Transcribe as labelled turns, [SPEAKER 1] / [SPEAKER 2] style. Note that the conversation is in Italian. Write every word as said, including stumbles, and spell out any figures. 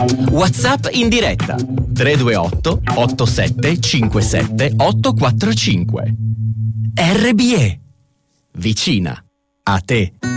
[SPEAKER 1] WhatsApp in diretta tre due otto otto sette cinque sette otto quattro cinque. R B E, vicina a te.